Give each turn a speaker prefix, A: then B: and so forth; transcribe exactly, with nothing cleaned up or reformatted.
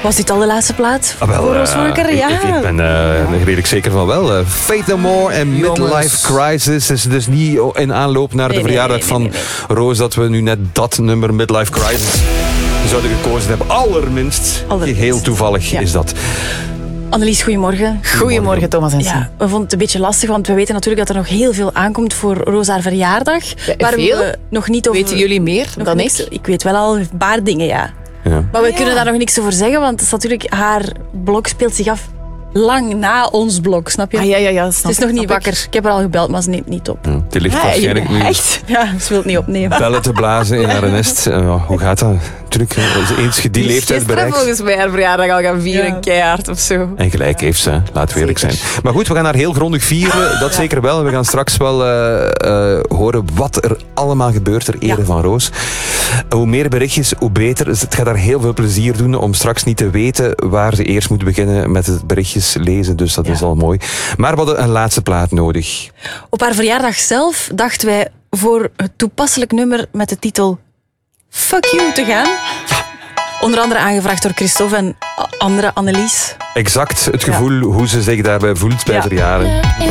A: Was dit al de laatste plaat
B: Ah, wel,
A: voor Roos
B: uh,
A: Vonneker?
B: ik,
A: Ja.
B: ik, ik ben uh, redelijk zeker van wel. Uh, Faith No More en Midlife Crisis. is dus niet in aanloop naar
A: Nee,
B: de
A: nee,
B: verjaardag
A: nee, nee, nee,
B: van Roos dat we nu net dat nummer Midlife Crisis zouden gekozen hebben. Allerminst.
A: Allerminst.
B: Heel toevallig
A: Ja.
B: is dat.
A: Annelies, goedemorgen.
C: Goedemorgen, Thomas en Sien.
A: Ja, we vonden het een beetje lastig, want we weten natuurlijk dat er nog heel veel aankomt voor Roos haar verjaardag. waar
C: veel?
A: we nog niet over...
C: Weten jullie meer
A: nog
C: dan
A: niks-
C: ik?
A: Ik weet wel al een paar dingen, ja.
B: Ja.
A: Maar we
C: Ja.
A: kunnen daar nog niks over zeggen, want het is natuurlijk, haar blog speelt zich af lang na ons blog, snap je?
C: Ah, ja, ja, ja. Snap,
A: Het is nog niet
C: snap ik.
A: wakker. Ik heb haar al gebeld, maar ze neemt niet op.
B: Hm, Die ligt
C: Ja,
B: waarschijnlijk nu
C: echt?
A: Ja, ze wil het niet opnemen.
B: bellen te blazen in haar nest. Uh, hoe gaat dat? Natuurlijk, uh, eens je die
C: Die is
B: leeftijd
C: gisteren
B: bereikt.
C: volgens mij haar verjaardag al gaan vieren,
A: Ja.
C: keihard of zo.
B: En gelijk heeft ze, laten we eerlijk zijn.
C: Zeker.
B: Maar goed, we gaan haar heel grondig vieren, dat zeker wel. We gaan straks wel uh, uh, horen wat er allemaal gebeurt ter ere
A: Ja.
B: van Roos. Hoe meer berichtjes, hoe beter. Dus het gaat haar heel veel plezier doen om straks niet te weten waar ze eerst moet beginnen met het berichtjes lezen. Dus dat
A: Ja.
B: is al mooi. Maar we hadden een laatste plaat nodig.
A: Op haar verjaardag zelf dachten wij voor het toepasselijk nummer met de titel Fuck You te gaan. Onder andere aangevraagd door Christophe en a- andere Annelies.
B: Exact het gevoel hoe ze zich daarbij voelt bij
A: Ja.
B: verjaren.